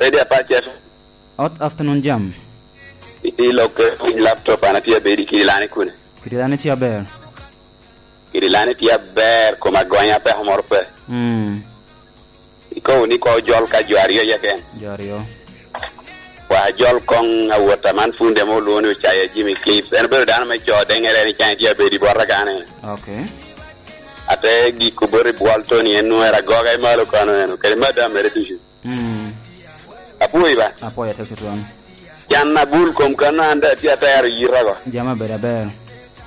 Ready Apache. Hot afternoon jam. Ilok laptop ana pia bedi kilani kune. Kilani tia ber. Kilani pia ber ko magonya pe homorpe. Iko ni ko jol ka jario yaken. Jario. Wa jol kong awota man funde mo lonu chaya Jimmy Cliff. En ber dan me cho dengere ni chaya dia bedi borra gane. Okay. Ate gi ko bori Waltoni enu era goga malo kanu enu. Kele madam mere tishu. Apuy ba. Apoya tetuan. Janna bul kom kana anda tia tayar yirago. Jama ber ber.